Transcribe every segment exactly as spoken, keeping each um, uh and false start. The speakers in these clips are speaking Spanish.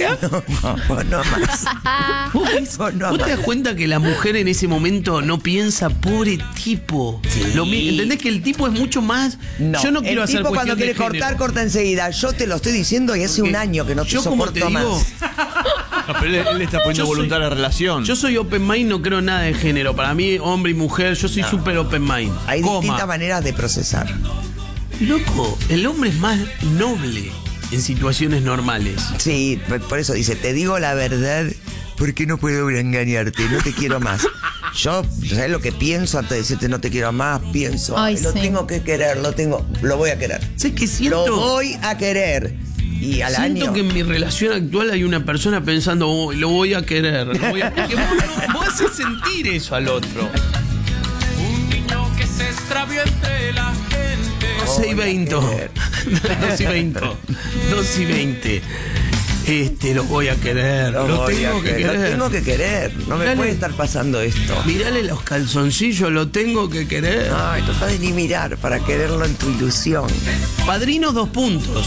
acá? No, no, no más. ¿Vos, ves, No, no ¿vos te más. das cuenta que la mujer en ese momento no piensa, pobre tipo? Sí. Lo, mi- ¿Entendés que el tipo es mucho más? No, Yo no quiero el hacer tipo cuando cuestión de quiere cortar, género. corta enseguida. Yo te lo estoy diciendo y hace Porque un año que no te yo, como soporto te digo, más. No, pero él, él está poniendo Yo soy- voluntad a la relación. Yo soy open mind, no creo nada de género. Para mí, hombre y mujer, yo soy súper open mind. Hay Coma. distintas maneras de procesar. Loco, el hombre es más noble en situaciones normales. Sí, por eso dice, te digo la verdad porque no puedo engañarte, no te quiero más. Yo, ¿sabes lo que pienso antes de decirte no te quiero más? Pienso, Ay, "Ay, lo sí. tengo que querer, lo tengo, lo voy a querer. ¿Sabes qué siento? Lo voy a querer. Y al Siento año... que en mi relación actual hay una persona pensando, "Oh, lo voy a querer. Lo voy a... Porque vos, no- vos haces sentir eso al otro. Un niño que se extravió entre la gente. doce y veinte. querer. doce y veinte. doce y veinte. Este, lo voy a querer. Lo, Lo voy tengo a que querer. querer. Lo tengo que querer. No me Dale. puede estar pasando esto. Mirale los calzoncillos, lo tengo que querer. Ay, no sabes ni mirar para quererlo en tu ilusión. Padrino, dos puntos.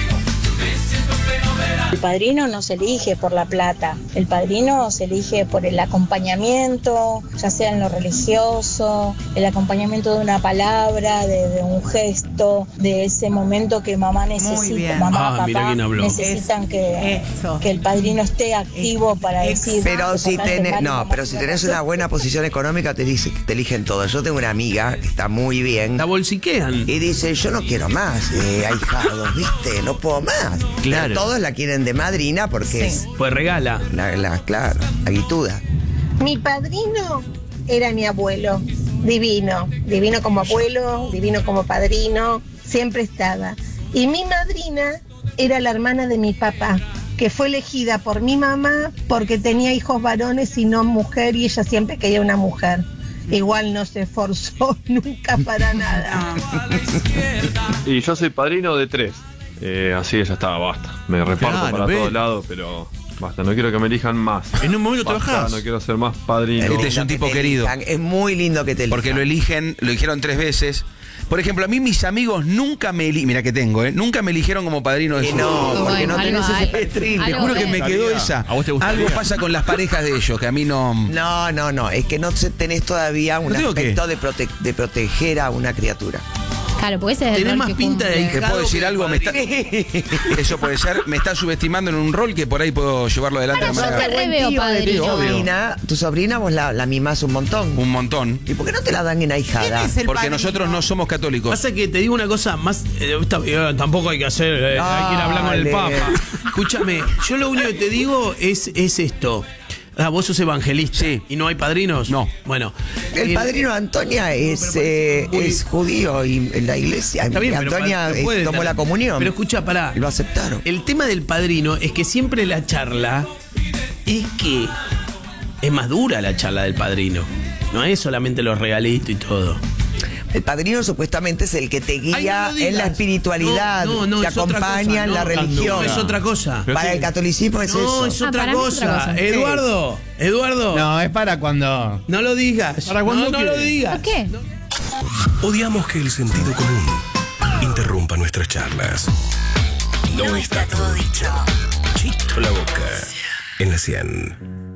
El padrino no se elige por la plata, el padrino se elige por el acompañamiento, ya sea en lo religioso, el acompañamiento de una palabra, de, de un gesto, de ese momento que mamá necesita, bien. mamá, Ah, mira papá quién habló. necesitan que, Eso. que el padrino esté activo para decir. Pero que si papá esté tenés, mal, no, mamá pero esté si mal. tenés una buena posición económica te, dice, te eligen todo. Yo tengo una amiga que está muy bien La bolsiquean. y dice, yo no quiero más eh, ahijados, ¿viste? No puedo más. Claro. Pero todos la quieren de madrina porque es Pues regala. la, la, claro, la guituda. Mi padrino era mi abuelo, divino, divino como abuelo, divino como padrino, siempre estaba. Y mi madrina era la hermana de mi papá, que fue elegida por mi mamá porque tenía hijos varones y no mujer, y ella siempre quería una mujer. Igual no se esforzó nunca para nada. Y yo soy padrino de tres. Eh, así que ya está, basta. Me reparto Claro, para ve. todos lados, pero basta. No quiero que me elijan más. En un momento te Basta, bajás. no quiero ser más padrino. Este es Lindo un que tipo te querido. elijan, es muy lindo que te elijan. Porque lo eligen, lo eligieron tres veces. Por ejemplo, a mí mis amigos nunca me eligieron, mira que tengo, ¿eh? Nunca me eligieron como padrino de Y su no, porque Bueno, no tenés algo ese hay. perfil. Te Algo juro que me hay. quedó gustaría. esa. ¿A vos te gustaría? Algo pasa con las parejas de ellos, que a mí no... No, no, no, es que no se- tenés todavía un ¿No tengo qué? aspecto de, prote- de proteger a una criatura. Claro, porque ese es el Tenés rol más que pinta de cumple. ¿Te puedo decir algo? Me está- Eso puede ser, me está subestimando en un rol que por ahí puedo llevarlo adelante de Bueno, manera... yo te re Buen veo tío de padrino. tu Obvio. sobrina, tu sobrina vos la, la mimás un montón. Un montón. ¿Y por qué no te la dan en ahijada? ¿Quién es el Porque padrino? nosotros no somos católicos. Pasa que te digo una cosa más. eh, esta- eh, tampoco hay que hacer. eh, hay que ir a hablar con el Dale. Papa. Escúchame, yo lo único que te digo es, es esto. Ah, vos sos evangelista. Sí. ¿Y no hay padrinos? No. Bueno. El eh, padrino de Antonia es, eh, muy- es judío y en la iglesia. Está bien, pero Antonia pa- eh, puede tomó estar- la comunión. Pero escucha, pará. Y lo aceptaron. El tema del padrino es que siempre la charla es que es más dura la charla del padrino. No es solamente los regalitos y todo. El padrino supuestamente es el que te guía Ay, no lo digas. en la espiritualidad, No, no, no, te es otra acompaña cosa, en no, la religión. Es otra cosa. Pero Para sí. el catolicismo es No, eso. es Ah, otra para mí es cosa. otra cosa. Eduardo, Eduardo. No. No, es para cuando. lo digas. ¿Para cuándo no, no qué? lo digas. ¿Por qué? Odiamos que el sentido común interrumpa nuestras charlas. No está todo dicho. Chito la boca. En la cien.